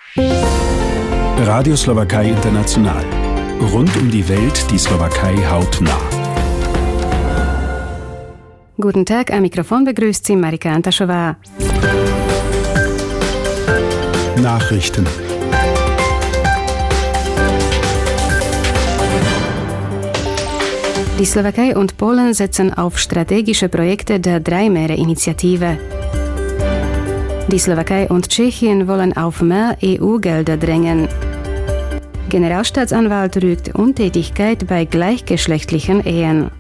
Radio Slowakei International. Rund um die Welt die Slowakei hautnah. Guten Tag, am Mikrofon begrüßt Sie Marika Antaschova. Nachrichten. Die Slowakei und Polen setzen auf strategische Projekte der Drei-Meere-Initiative. Die Slowakei und Tschechien wollen auf mehr EU-Gelder drängen. Generalstaatsanwalt rügt Untätigkeit bei gleichgeschlechtlichen Ehen.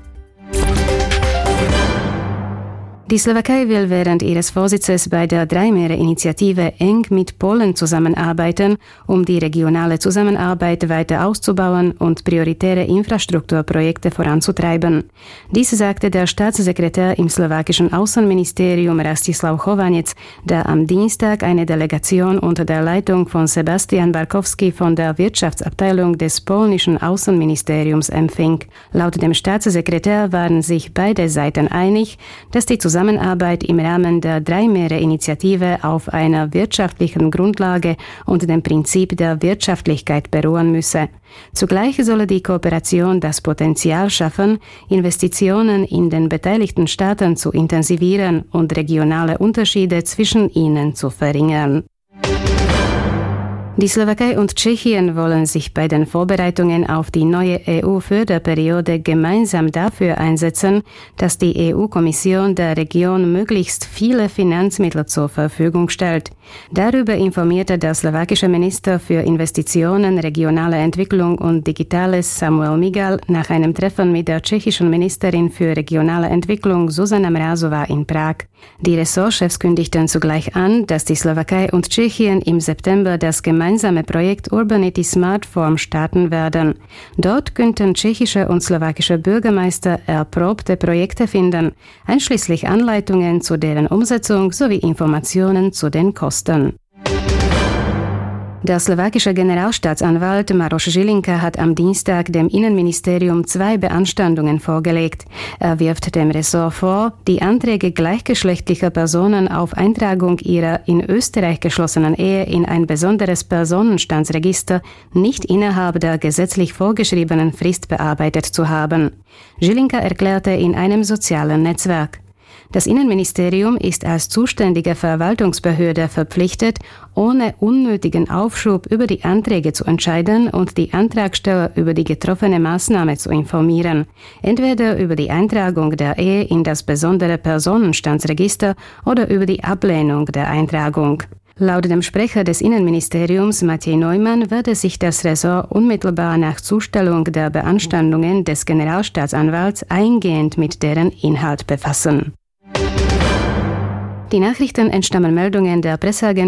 Die Slowakei will während ihres Vorsitzes bei der Drei-Meere-Initiative eng mit Polen zusammenarbeiten, um die regionale Zusammenarbeit weiter auszubauen und prioritäre Infrastrukturprojekte voranzutreiben. Dies sagte der Staatssekretär im slowakischen Außenministerium Rastislav Chovanec, der am Dienstag eine Delegation unter der Leitung von Sebastian Barkowski von der Wirtschaftsabteilung des polnischen Außenministeriums empfing. Laut dem Staatssekretär waren sich beide Seiten einig, dass die Zusammenarbeit im Rahmen der Drei-Meere-Initiative auf einer wirtschaftlichen Grundlage und dem Prinzip der Wirtschaftlichkeit beruhen müsse. Zugleich solle die Kooperation das Potenzial schaffen, Investitionen in den beteiligten Staaten zu intensivieren und regionale Unterschiede zwischen ihnen zu verringern. Die Slowakei und Tschechien wollen sich bei den Vorbereitungen auf die neue EU-Förderperiode gemeinsam dafür einsetzen, dass die EU-Kommission der Region möglichst viele Finanzmittel zur Verfügung stellt. Darüber informierte der slowakische Minister für Investitionen, regionale Entwicklung und Digitales Samuel Migal nach einem Treffen mit der tschechischen Ministerin für regionale Entwicklung Zuzana Mrazová in Prag. Die Ressortchefs kündigten zugleich an, dass die Slowakei und Tschechien im September das gemeinsame Projekt Urbanity Smart Form starten werden. Dort könnten tschechische und slowakische Bürgermeister erprobte Projekte finden, einschließlich Anleitungen zu deren Umsetzung sowie Informationen zu den Kosten. Der slowakische Generalstaatsanwalt Maroš Žilinka hat am Dienstag dem Innenministerium 2 Beanstandungen vorgelegt. Er wirft dem Ressort vor, die Anträge gleichgeschlechtlicher Personen auf Eintragung ihrer in Österreich geschlossenen Ehe in ein besonderes Personenstandsregister nicht innerhalb der gesetzlich vorgeschriebenen Frist bearbeitet zu haben. Žilinka erklärte in einem sozialen Netzwerk: Das Innenministerium ist als zuständige Verwaltungsbehörde verpflichtet, ohne unnötigen Aufschub über die Anträge zu entscheiden und die Antragsteller über die getroffene Maßnahme zu informieren, entweder über die Eintragung der Ehe in das besondere Personenstandsregister oder über die Ablehnung der Eintragung. Laut dem Sprecher des Innenministeriums Maciej Neumann werde sich das Ressort unmittelbar nach Zustellung der Beanstandungen des Generalstaatsanwalts eingehend mit deren Inhalt befassen. Die Nachrichten entstammen Meldungen der Presseagentur